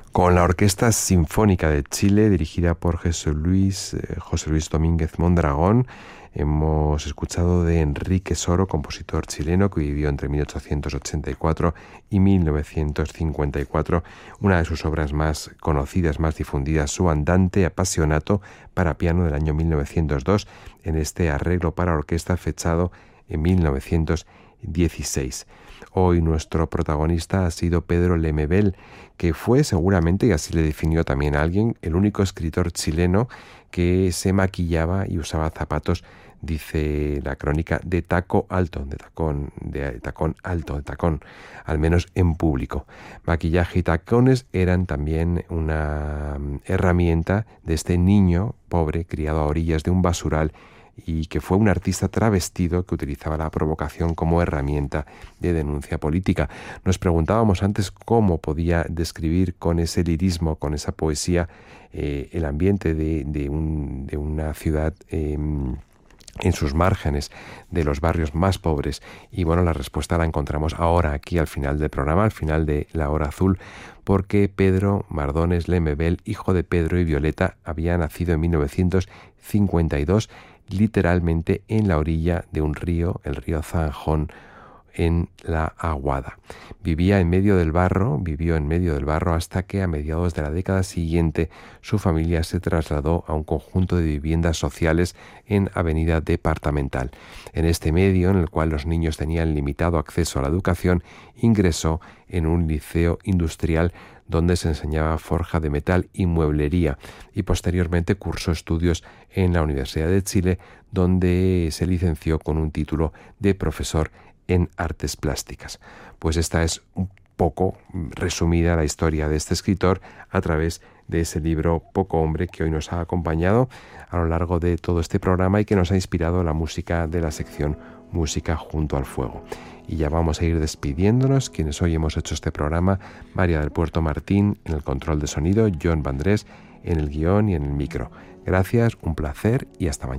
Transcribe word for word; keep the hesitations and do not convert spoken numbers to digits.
con la Orquesta Sinfónica de Chile, dirigida por José Luis, eh, José Luis Domínguez Mondragón. Hemos escuchado de Enrique Soro, compositor chileno que vivió entre mil ochocientos ochenta y cuatro y mil novecientos cincuenta y cuatro. Una de sus obras más conocidas, más difundidas, su Andante Appassionato para piano del año mil novecientos dos, en este arreglo para orquesta fechado en mil novecientos dieciséis. Hoy nuestro protagonista ha sido Pedro Lemebel, que fue seguramente, y así le definió también a alguien, el único escritor chileno que se maquillaba y usaba zapatos, dice la crónica, de taco alto, de tacón, de tacón alto, de tacón, al menos en público. Maquillaje y tacones eran también una herramienta de este niño pobre criado a orillas de un basural y que fue un artista travestido que utilizaba la provocación como herramienta de denuncia política. Nos preguntábamos antes cómo podía describir con ese lirismo, con esa poesía, eh, el ambiente de, de, un, de una ciudad eh, en sus márgenes, de los barrios más pobres. Y bueno, la respuesta la encontramos ahora aquí al final del programa, al final de La Hora Azul, porque Pedro Mardones Lemebel, hijo de Pedro y Violeta, había nacido en mil novecientos cincuenta y dos, literalmente en la orilla de un río, el río Zanjón, en la Aguada. Vivía en medio del barro, vivió en medio del barro hasta que a mediados de la década siguiente su familia se trasladó a un conjunto de viviendas sociales en Avenida Departamental. En este medio, en el cual los niños tenían limitado acceso a la educación, ingresó en un liceo industrial donde se enseñaba forja de metal y mueblería, y posteriormente cursó estudios en la Universidad de Chile, donde se licenció con un título de profesor en artes plásticas. Pues esta es un poco resumida la historia de este escritor a través de ese libro Poco Hombre que hoy nos ha acompañado a lo largo de todo este programa y que nos ha inspirado la música de la sección Música junto al Fuego. Y ya vamos a ir despidiéndonos, quienes hoy hemos hecho este programa: María del Puerto Martín en el control de sonido, John Vandrés en el guión y en el micro. Gracias, un placer y hasta mañana.